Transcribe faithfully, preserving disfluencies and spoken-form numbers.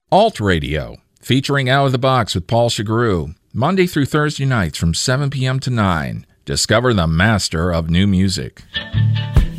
Alt Radio, featuring Out of the Box with Paul Chagru, Monday through Thursday nights from seven p.m. to nine. Discover the master of new music.